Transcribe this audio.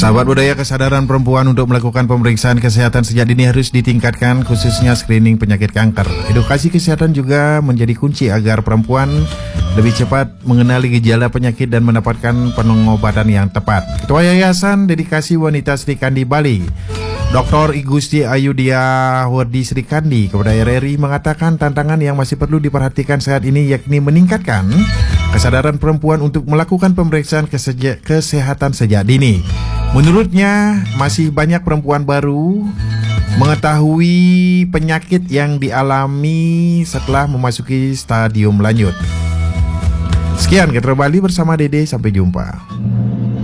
Sahabat budaya, kesadaran perempuan untuk melakukan pemeriksaan kesehatan sejak dini harus ditingkatkan, khususnya screening penyakit kanker. Edukasi kesehatan juga menjadi kunci agar perempuan lebih cepat mengenali gejala penyakit dan mendapatkan pengobatan yang tepat. Ketua Yayasan Dedikasi Wanita Sri Kandi Bali, Dr. Igusti Ayudya Wardi Sri Kandi kepada RRI mengatakan tantangan yang masih perlu diperhatikan saat ini yakni meningkatkan kesadaran perempuan untuk melakukan pemeriksaan kesehatan sejak dini. Menurutnya, masih banyak perempuan baru mengetahui penyakit yang dialami setelah memasuki stadium lanjut. Sekian, Ketro Bali bersama Dede, sampai jumpa.